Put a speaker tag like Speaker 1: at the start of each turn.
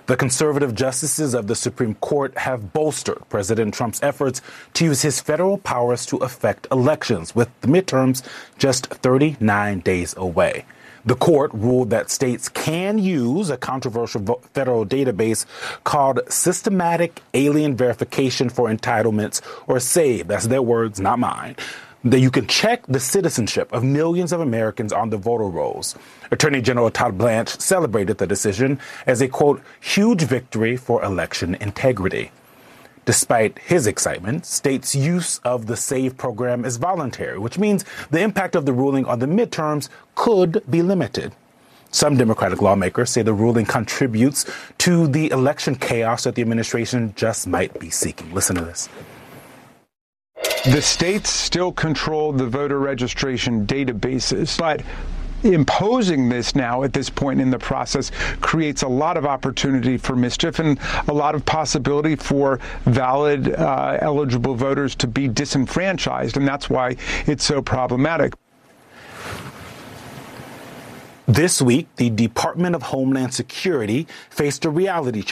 Speaker 1: The conservative justices of the Supreme Court have bolstered President Trump's efforts to use his federal powers to affect elections, with the midterms just 39 days away. The court ruled that states can use a controversial federal database called Systematic Alien Verification for Entitlements, or SAVE. That's their words, not mine. That you can check the citizenship of millions of Americans on the voter rolls. Attorney General Todd Blanche celebrated the decision as a, quote, huge victory for election integrity. Despite his excitement, states' use of the SAVE program is voluntary, which means the impact of the ruling on the midterms could be limited. Some Democratic lawmakers say the ruling contributes to the election chaos that the administration just might be seeking. Listen to this.
Speaker 2: The states still control the voter registration databases, but imposing this now at this point in the process creates a lot of opportunity for mischief and a lot of possibility for valid, eligible voters to be disenfranchised, and that's why it's so problematic.
Speaker 1: This week, the Department of Homeland Security faced a reality check.